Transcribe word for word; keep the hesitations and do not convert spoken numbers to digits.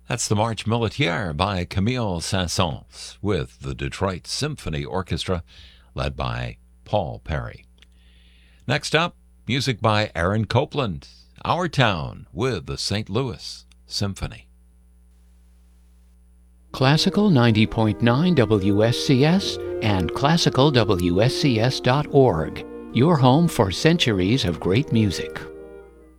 That's the Marche Militaire by Camille Saint-Saëns with the Detroit Symphony Orchestra, led by Paul Perry. Next up, music by Aaron Copland, Our Town with the Saint Louis Symphony. Classical ninety point nine W S C S and classical W S C S dot org, your home for centuries of great music.